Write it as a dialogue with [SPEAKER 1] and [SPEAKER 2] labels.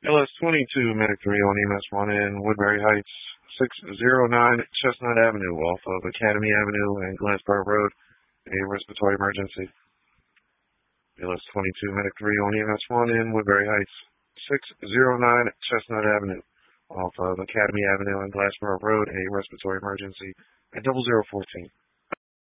[SPEAKER 1] LS 22, Medic 3 on EMS 1 in Woodbury Heights, 609 Chestnut Avenue, off of Academy Avenue and Glansboro Road, a respiratory emergency. LS 22, Medic 3 on EMS 1 in Woodbury Heights, 609 Chestnut Avenue, off of Academy Avenue and Glansboro Road, a respiratory emergency, at 0014.